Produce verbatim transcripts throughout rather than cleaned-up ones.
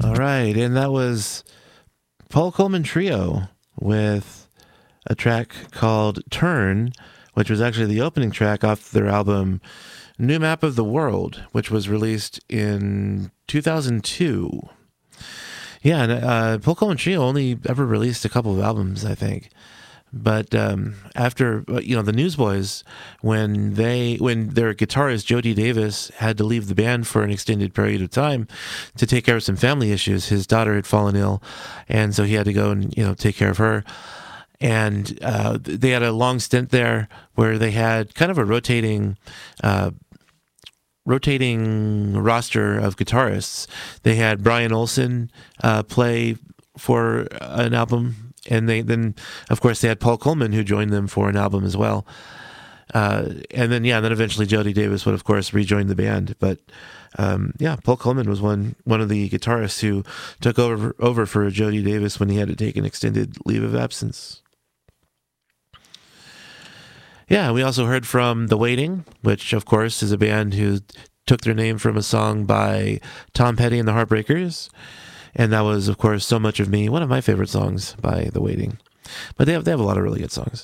All right, and that was Paul Coleman Trio with a track called Turn, which was actually the opening track off their album New Map of the World, which was released in two thousand two. Yeah, and uh, Paul Coleman Trio only ever released a couple of albums, I think. But um, after, you know, the Newsboys, when they when their guitarist Jody Davis had to leave the band for an extended period of time to take care of some family issues, his daughter had fallen ill, and so he had to go and, you know, take care of her. And uh, they had a long stint there where they had kind of a rotating uh, rotating roster of guitarists. They had Brian Olson uh, play for an album. And they then, of course, they had Paul Coleman, who joined them for an album as well. Uh, and then, yeah, then eventually Jody Davis would, of course, rejoin the band. But, um, yeah, Paul Coleman was one one of the guitarists who took over, over for Jody Davis when he had to take an extended leave of absence. Yeah, we also heard from The Waiting, which, of course, is a band who took their name from a song by Tom Petty and the Heartbreakers. And that was, of course, So Much of Me, one of my favorite songs by The Waiting. But they have they have a lot of really good songs.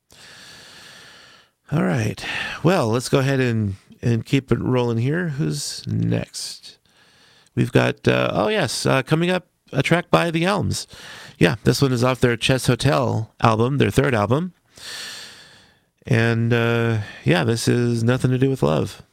All right. Well, let's go ahead and, and keep it rolling here. Who's next? We've got, uh, oh, yes, uh, coming up, a track by The Elms. Yeah, this one is off their Chess Hotel album, their third album. And, uh, yeah, this is Nothing to Do with Love.